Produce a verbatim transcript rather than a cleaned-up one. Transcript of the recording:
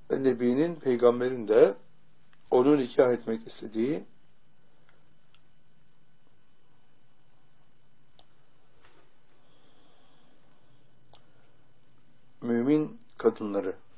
Nebi'nin, peygamberin de onu nikah etmek istediği mümin kadınları